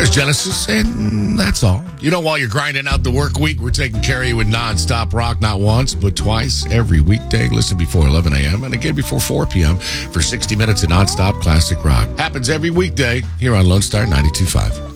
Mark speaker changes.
Speaker 1: There's Genesis, and that's all. You know, while you're grinding out the work week, we're taking care of you with nonstop rock, not once, but twice every weekday. Listen before 11 a.m. and again before 4 p.m. for 60 minutes of nonstop classic rock. Happens every weekday here on Lone Star 92.5.